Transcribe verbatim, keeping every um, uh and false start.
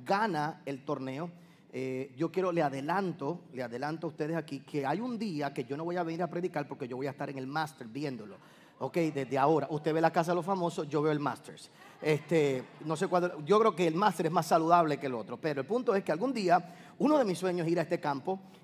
gana el torneo, eh, yo quiero, le adelanto, le adelanto a ustedes aquí que hay un día que yo no voy a venir a predicar porque yo voy a estar en el Master viéndolo. Ok, desde ahora, usted ve la Casa de los Famosos, yo veo el Masters. Este, no sé cuándo, yo creo que el Master es más saludable que el otro, pero el punto es que algún día, uno de mis sueños es ir a este campo